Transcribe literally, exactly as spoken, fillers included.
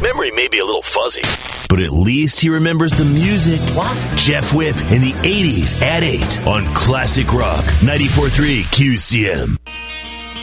memory may be a little fuzzy, but at least he remembers the music. What? Jeff Whip in the eighties at eight on Classic Rock ninety-four point three Q C M.